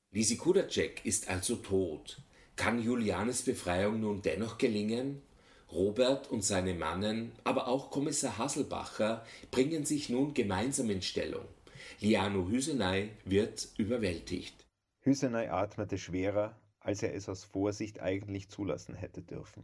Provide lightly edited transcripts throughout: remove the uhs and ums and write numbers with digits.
Lisi Kudacek ist also tot. Kann Julianes Befreiung nun dennoch gelingen? Robert und seine Mannen, aber auch Kommissar Haselbacher bringen sich nun gemeinsam in Stellung. Liano Hüsenay wird überwältigt. Hüsenay atmete schwerer, als er es aus Vorsicht eigentlich zulassen hätte dürfen.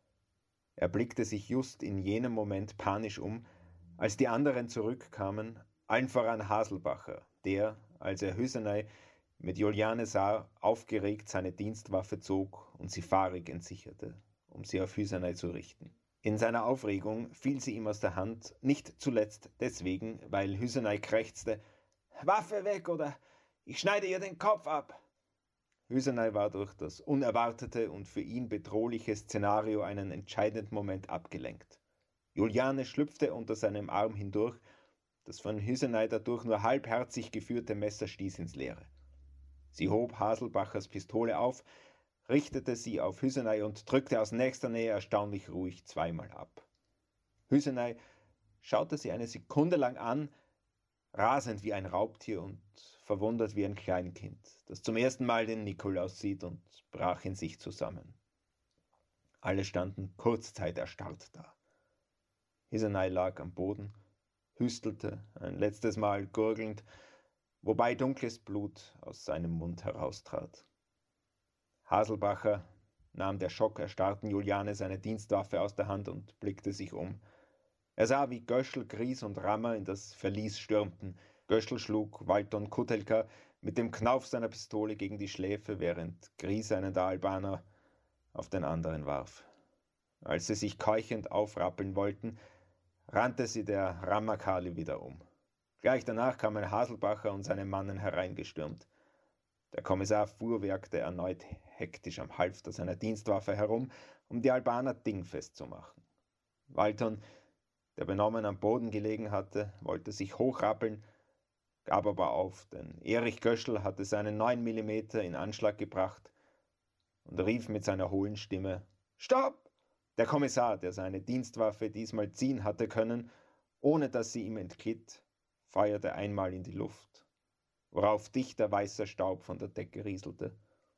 Er blickte sich just in jenem Moment panisch um, als die anderen zurückkamen, allen voran Haselbacher, der, als er Hüsenay mit Juliane sah, aufgeregt seine Dienstwaffe zog und sie fahrig entsicherte, um sie auf Hüsenay zu richten. In seiner Aufregung fiel sie ihm aus der Hand, nicht zuletzt deswegen, weil Hüsenay krächzte: »Waffe weg oder ich schneide ihr den Kopf ab!« Hüsenay war durch das unerwartete und für ihn bedrohliche Szenario einen entscheidenden Moment abgelenkt. Juliane schlüpfte unter seinem Arm hindurch, das von Hüsenay dadurch nur halbherzig geführte Messer stieß ins Leere. Sie hob Haselbachers Pistole auf, richtete sie auf Hüsenay und drückte aus nächster Nähe erstaunlich ruhig zweimal ab. Hüsenay schaute sie eine Sekunde lang an, rasend wie ein Raubtier und verwundert wie ein Kleinkind, das zum ersten Mal den Nikolaus sieht, und brach in sich zusammen. Alle standen kurzzeit erstarrt da. Hüsenay lag am Boden, hüstelte ein letztes Mal gurgelnd, wobei dunkles Blut aus seinem Mund heraustrat. Haselbacher nahm der schockerstarrten Juliane seine Dienstwaffe aus der Hand und blickte sich um. Er sah, wie Göschl, Gries und Rammer in das Verlies stürmten. Göschl schlug Walton Kutelka mit dem Knauf seiner Pistole gegen die Schläfe, während Gries einen der Albaner auf den anderen warf. Als sie sich keuchend aufrappeln wollten, rannte sie der Rammerkali wieder um. Gleich danach kamen Haselbacher und seine Mannen hereingestürmt. Der Kommissar fuhrwerkte erneut hektisch am Halfter seiner Dienstwaffe herum, um die Albaner dingfest zu machen. Walton, der benommen am Boden gelegen hatte, wollte sich hochrappeln, gab aber auf, denn Erich Göschl hatte seinen 9 mm in Anschlag gebracht und rief mit seiner hohlen Stimme: »Stopp!« Der Kommissar, der seine Dienstwaffe diesmal ziehen hatte können, ohne dass sie ihm entglitt, feuerte einmal in die Luft, worauf dichter weißer Staub von der Decke rieselte.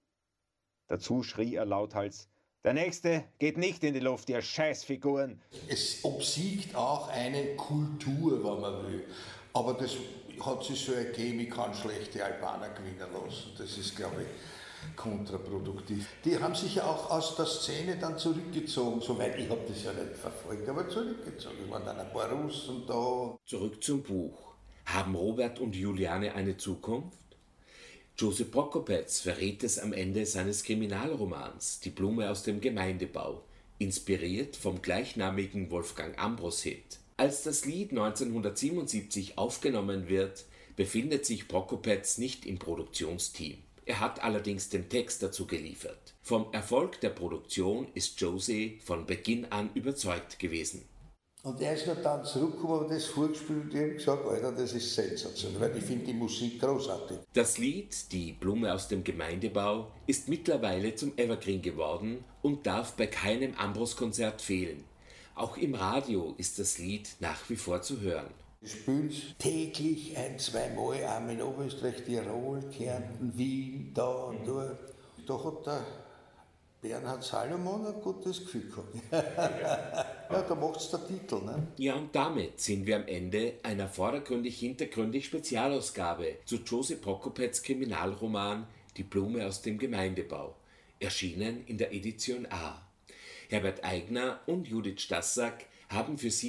Dazu schrie er lauthals: »Der Nächste geht nicht in die Luft, ihr Scheißfiguren!« Es obsiegt auch eine Kultur, wenn man will. Aber das hat sich so ergeben, ich kann schlechte Albaner gewinnen lassen. Das ist, glaube ich, kontraproduktiv. Die haben sich ja auch aus der Szene dann zurückgezogen, soweit ich habe das ja nicht verfolgt, aber zurückgezogen. Es waren dann ein paar Russen da. Zurück zum Buch. Haben Robert und Juliane eine Zukunft? Josip Prokopec verrät es am Ende seines Kriminalromans Die Blume aus dem Gemeindebau, inspiriert vom gleichnamigen Wolfgang Ambros-Hit. Als das Lied 1977 aufgenommen wird, befindet sich Prokopec nicht im Produktionsteam. Er hat allerdings den Text dazu geliefert. Vom Erfolg der Produktion ist Josie von Beginn an überzeugt gewesen. Und er ist noch dann zurückgekommen und das vorgespielt und ich habe gesagt, Alter, das ist sensationell, weil ich finde die Musik großartig. Das Lied Die Blume aus dem Gemeindebau ist mittlerweile zum Evergreen geworden und darf bei keinem Ambros-Konzert fehlen. Auch im Radio ist das Lied nach wie vor zu hören. Ich spiele es täglich 1-2 Mal, auch in Oberösterreich, Tirol, Kärnten, Wien, da und dort. Da hat der Bernhard Salomon ein gutes Gefühl gehabt. Ja, da macht es der Titel. Ne? Ja, und damit sind wir am Ende einer vordergründig-hintergründig Spezialausgabe zu Josip Prokopecs Kriminalroman Die Blume aus dem Gemeindebau, erschienen in der Edition A. Herbert Aigner und Judith Stassack haben für Sie